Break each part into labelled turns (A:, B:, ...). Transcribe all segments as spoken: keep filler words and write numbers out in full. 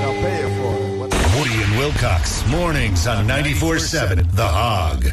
A: They'll pay you for it. What-
B: Woody and Wilcox, mornings on ninety-four seven The Hog.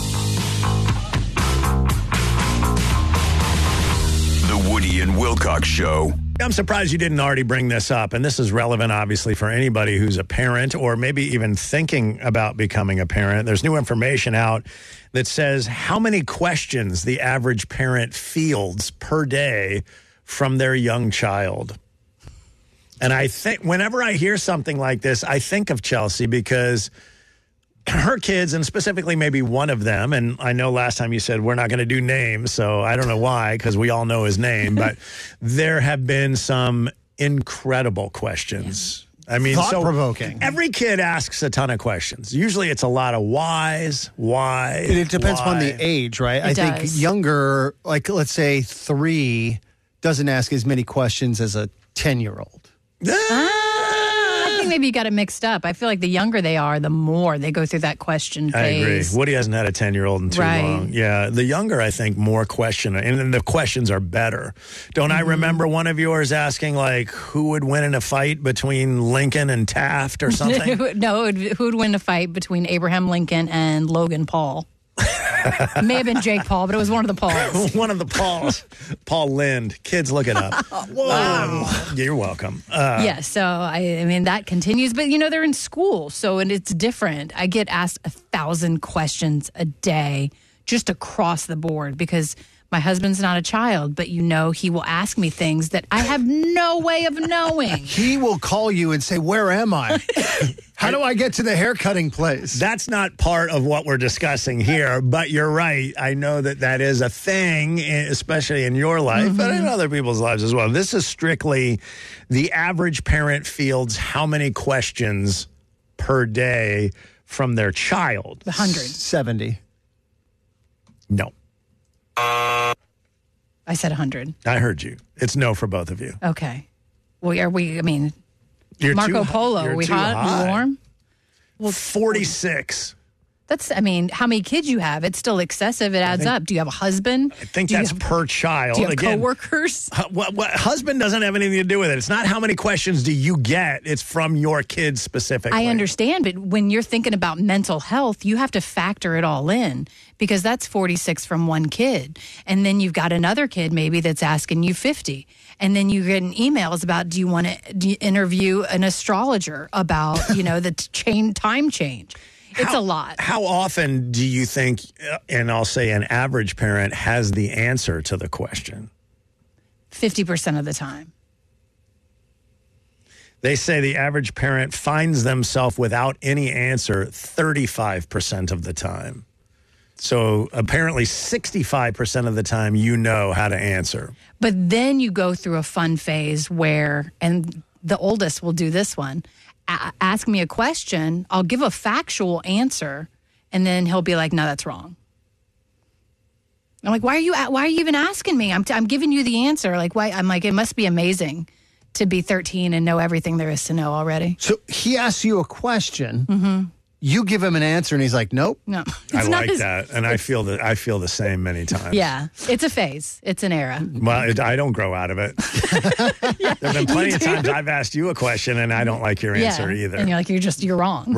C: The Woody and Wilcox Show.
D: I'm surprised you didn't already bring this up, and this is relevant, obviously, for anybody who's a parent or maybe even thinking about becoming a parent. There's new information out that says how many questions the average parent fields per day from their young child. And I think whenever I hear something like this, I think of Chelsea because her kids, and specifically maybe one of them, and I know last time you said we're not going to do names, so I don't know why, because we all know his name, but there have been some incredible questions. Yeah. I mean,
E: thought-provoking.
D: So every kid asks a ton of questions. Usually it's a lot of whys, why,
E: And it depends
D: why.
E: upon the age, right?
F: It
E: I
F: does.
E: think younger, like let's say three, doesn't ask as many questions as a ten-year-old.
F: I think maybe you got it mixed up. I feel like the younger they are, the more they go through that question
D: I agree.
F: phase.
D: Woody hasn't had a ten-year-old in too
F: Right.
D: long. Yeah, the younger, I think, more question, and the questions are better. Don't I remember one of yours asking, like, who would win in a fight between Lincoln and Taft or something?
F: No, it would- who would win a fight between Abraham Lincoln and Logan Paul? It may have been Jake Paul, but it was one of the Pauls.
D: One of the Pauls. Paul Lind. Kids, look it up. Whoa. Um, you're welcome. Uh,
F: Yeah, so I, I mean that continues, but you know they're in school, so and it's different. I get asked a thousand questions a day, just across the board, because my husband's not a child, but you know he will ask me things that I have no way of knowing.
E: He will call you and say, "Where am I? How do I get to the haircutting place?"
D: That's not part of what we're discussing here, but you're right. I know that that is a thing, especially in your life, but in other people's lives as well. This is strictly the average parent fields how many questions per day from their child.
F: The hundred.
E: seventy.
D: No,
F: I said a hundred.
D: I heard you. It's no for both of you.
F: Okay. Well, are we? I mean,
D: You're
F: Marco
D: too-
F: Polo.
D: you're
F: Are we
D: too
F: hot?
D: high.
F: We warm?
D: Well, forty-six.
F: That's. I mean, how many kids you have? It's still excessive. It adds up. Do you have a husband?
D: I think
F: Do you
D: that's
F: have-
D: per child.
F: Do you have
D: Again,
F: coworkers?
D: hu- what, what, husband doesn't have anything to do with it. It's not how many questions do you get. It's from your kids specifically.
F: I understand, but when you're thinking about mental health, you have to factor it all in because that's forty-six from one kid. And then you've got another kid maybe that's asking you fifty. And then you get emails about, do you want to do you interview an astrologer about, you know, the t- chain time change? It's
D: How-
F: a lot.
D: How often do you think, uh, and I'll say an average parent, has the answer to the question?
F: fifty percent of the time.
D: They say the average parent finds themselves without any answer thirty-five percent of the time. So apparently sixty-five percent of the time you know how to answer.
F: But then you go through a fun phase where, and the oldest will do this one, a- ask me a question, I'll give a factual answer, and then he'll be like, no, that's wrong. I'm like, why are you, a- why are you even asking me? I'm, t- I'm giving you the answer. Like, why? I'm like, it must be amazing to be thirteen and know everything there is to know already.
E: So he asks you a question. You give him an answer, and he's like, "Nope."
F: No,
D: I
F: it's not
D: like
F: as-
D: that, and I feel that I feel the same many times.
F: Yeah, it's a phase. It's an era.
D: Well, it, I don't grow out of it. There have been plenty of times I've asked you a question and I don't like your answer
F: yeah.
D: either.
F: And you're like, you're just, you're wrong.